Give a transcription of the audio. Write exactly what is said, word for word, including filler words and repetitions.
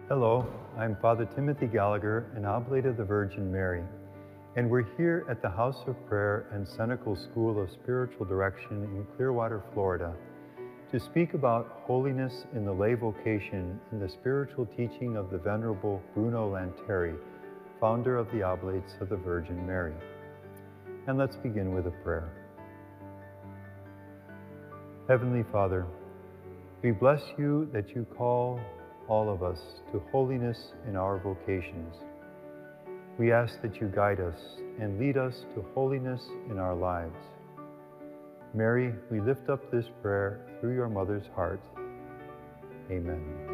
Hello, I'm Father Timothy Gallagher, an Oblate of the Virgin Mary, and we're here at the House of Prayer and Senecal School of Spiritual Direction in Clearwater, Florida, to speak about holiness in the lay vocation in the spiritual teaching of the Venerable Bruno Lanteri, founder of the Oblates of the Virgin Mary. And let's begin with a prayer. Heavenly Father, we bless you that you call all of us to holiness in our vocations. We ask that you guide us and lead us to holiness in our lives. Mary, we lift up this prayer through your mother's heart. Amen.